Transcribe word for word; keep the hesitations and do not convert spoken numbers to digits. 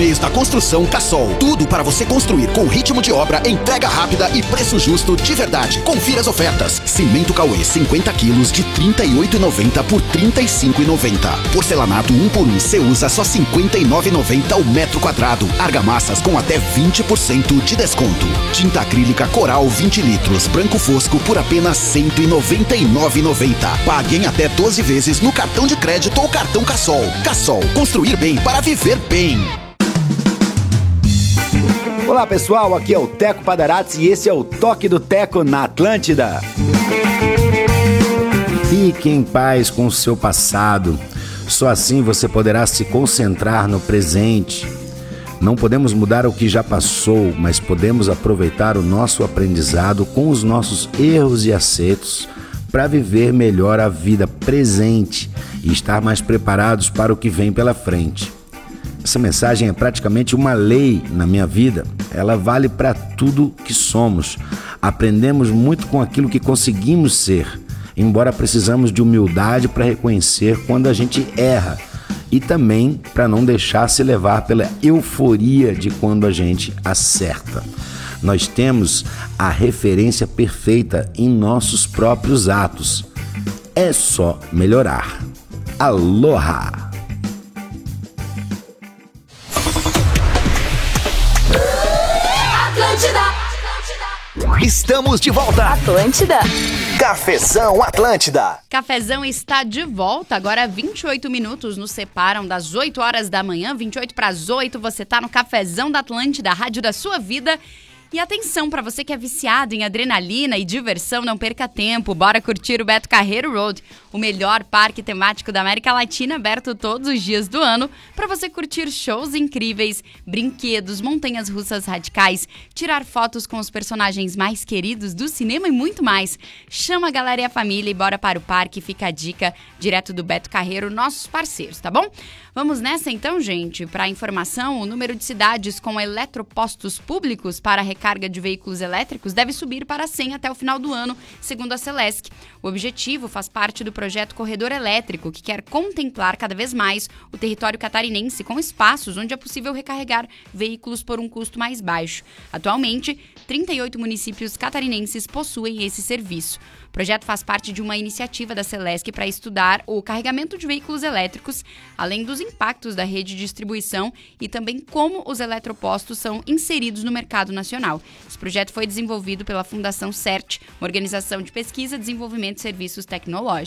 meios da construção Cassol. Tudo para você construir com ritmo de obra, entrega rápida e preço justo de verdade. Confira as ofertas. Cimento Cauê cinquenta quilos de trinta e oito reais e noventa centavos por trinta e cinco reais e noventa centavos. Porcelanato um por um Ceusa só cinquenta e nove reais e noventa centavos o metro quadrado. Argamassas com até vinte por cento de desconto. Tinta acrílica Coral vinte litros, branco fosco por apenas cento e noventa e nove reais e noventa centavos. Pague em até doze vezes no cartão de crédito ou cartão Cassol. Cassol, construir bem para viver bem. Olá pessoal, aqui é o Teco Padarates e esse é o Toque do Teco na Atlântida. Fique em paz com o seu passado. Só assim você poderá se concentrar no presente. Não podemos mudar o que já passou, mas podemos aproveitar o nosso aprendizado com os nossos erros e acertos para viver melhor a vida presente e estar mais preparados para o que vem pela frente. Essa mensagem é praticamente uma lei na minha vida. Ela vale para tudo que somos. Aprendemos muito com aquilo que conseguimos ser, embora precisamos de humildade para reconhecer quando a gente erra e também para não deixar se levar pela euforia de quando a gente acerta. Nós temos a referência perfeita em nossos próprios atos. É só melhorar. Aloha! Estamos de volta. Atlântida. Cafezão Atlântida. Cafezão está de volta. Agora vinte e oito minutos nos separam das oito horas da manhã. vinte e oito para as oito, você tá no Cafezão da Atlântida, a rádio da sua vida. E atenção, para você que é viciado em adrenalina e diversão, não perca tempo. Bora curtir o Beto Carreiro Road, o melhor parque temático da América Latina, aberto todos os dias do ano, para você curtir shows incríveis, brinquedos, montanhas russas radicais, tirar fotos com os personagens mais queridos do cinema e muito mais. Chama a galera e a família e bora para o parque. Fica a dica direto do Beto Carreiro, nossos parceiros, tá bom? Vamos nessa então, gente. Para informação, o número de cidades com eletropostos públicos para recarga de veículos elétricos deve subir para cem até o final do ano, segundo a Celesc. O objetivo faz parte do projeto Corredor Elétrico, que quer contemplar cada vez mais o território catarinense com espaços onde é possível recarregar veículos por um custo mais baixo. Atualmente, trinta e oito municípios catarinenses possuem esse serviço. O projeto faz parte de uma iniciativa da Celesc para estudar o carregamento de veículos elétricos, além dos impactos da rede de distribuição e também como os eletropostos são inseridos no mercado nacional. Esse projeto foi desenvolvido pela Fundação CERT, uma organização de pesquisa, desenvolvimento e serviços tecnológicos.